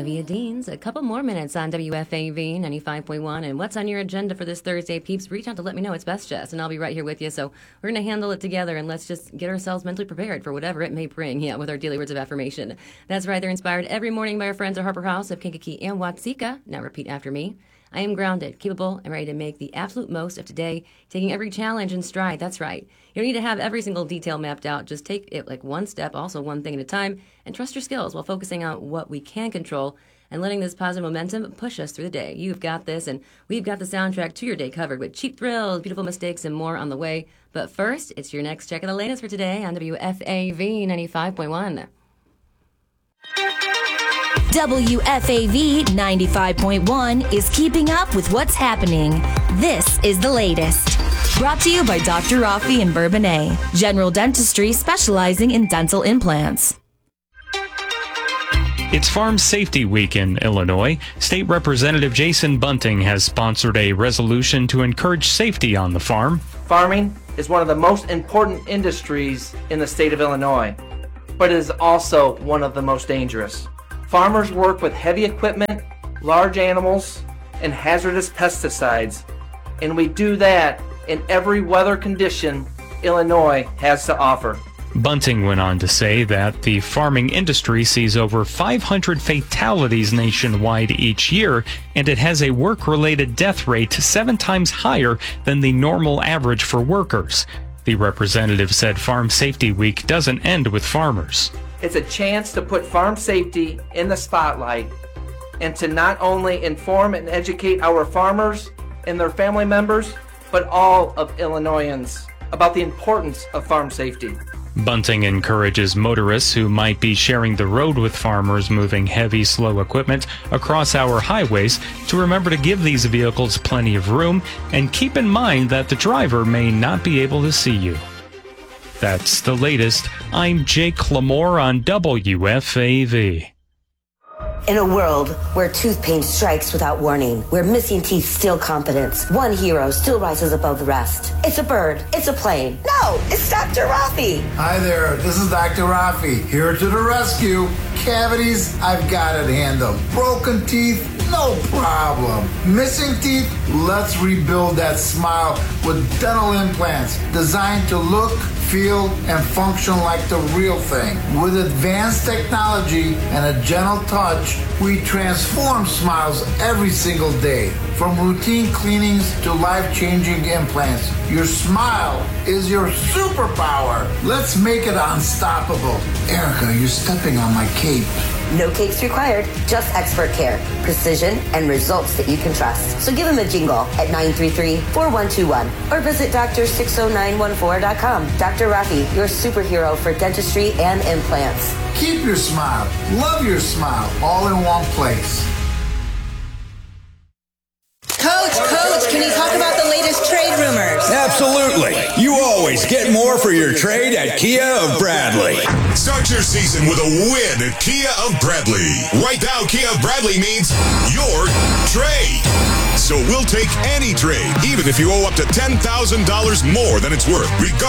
Olivia Deans. A couple more minutes on WFAV 95.1. And what's on your agenda for this Thursday, peeps? Reach out to let me know. It's Best Jess, and I'll be right here with you. So we're going to handle it together, and let's just get ourselves mentally prepared for whatever it may bring, with our daily words of affirmation. That's right. They're inspired every morning by our friends at Harper House of Kankakee and Watsika. Now repeat after me. I am grounded, capable, and ready to make the absolute most of today, taking every challenge in stride. That's right. You don't need to have every single detail mapped out. Just take it like one step, also one thing at a time, and trust your skills while focusing on what we can control and letting this positive momentum push us through the day. You've got this, and we've got the soundtrack to your day covered with cheap thrills, beautiful mistakes, and more on the way. But first, it's your next check of the latest for today on WFAV 95.1. WFAV 95.1 is keeping up with what's happening. This is the latest. Brought to you by Dr. Rafi in Bourbonnais, General Dentistry specializing in dental implants. It's Farm Safety Week in Illinois. State Representative Jason Bunting has sponsored a resolution to encourage safety on the farm. Farming is one of the most important industries in the state of Illinois, but it is also one of the most dangerous. Farmers work with heavy equipment, large animals, and hazardous pesticides, and we do that in every weather condition Illinois has to offer. Bunting went on to say that the farming industry sees over 500 fatalities nationwide each year, and it has a work-related death rate 7 times higher than the normal average for workers. The representative said Farm Safety Week doesn't end with farmers. It's a chance to put farm safety in the spotlight and to not only inform and educate our farmers and their family members, but all of Illinoisans about the importance of farm safety. Bunting encourages motorists who might be sharing the road with farmers moving heavy, slow equipment across our highways to remember to give these vehicles plenty of room and keep in mind that the driver may not be able to see you. That's the latest. I'm Jake Lamore on WFAV. In a world where tooth pain strikes without warning, where missing teeth steal confidence, one hero still rises above the rest. It's a bird. It's a plane. No, it's Dr. Rafi. Hi there, this is Dr. Rafi, here to the rescue. Cavities, I've got it handled. Broken teeth, no problem. Missing teeth, let's rebuild that smile with dental implants designed to look, feel, and function like the real thing. With advanced technology and a gentle touch, we transform smiles every single day. From routine cleanings to life-changing implants, your smile is your superpower. Let's make it unstoppable. Erica, you're stepping on my cape. No capes required, just expert care, precision, and results that you can trust. So give him a jingle at 933-4121 or visit Dr.60914.com. Dr. Rafi, your superhero for dentistry and implants. Keep your smile, love your smile, all in one place. Coach, can you talk about the latest trade rumors? Absolutely. You always get more for your trade at Kia of Bradley. Start your season with a win at Kia of Bradley. Right now, Kia of Bradley means your trade. So we'll take any trade, even if you owe up to $10,000 more than it's worth, regardless.